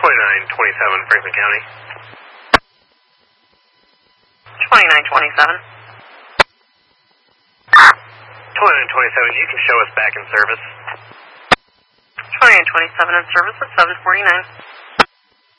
2927, Franklin County. 2927. 2927, you can show us back in service. 2927 in service at 749.